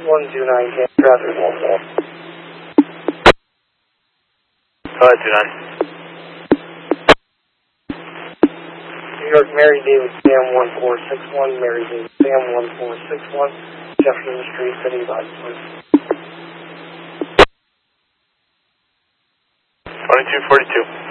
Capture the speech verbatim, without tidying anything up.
one two nine, traffic one four. Go ahead, two nine. New York, Mary David, Sam one four six one, Mary David, Sam one four six one, Jefferson Street, City, Boston. twenty-two forty-two.